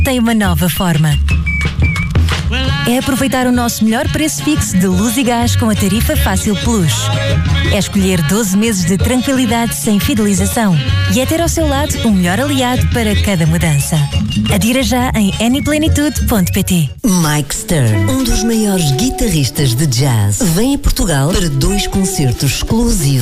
tem uma nova forma. É aproveitar o nosso melhor preço fixo de luz e gás com a tarifa Fácil Plus. É escolher 12 meses de tranquilidade sem fidelização. E é ter ao seu lado o melhor aliado para cada mudança. Adira já em anyplenitude.pt. Mike Stern, um dos maiores guitarristas de jazz, vem a Portugal para 2 concertos exclusivos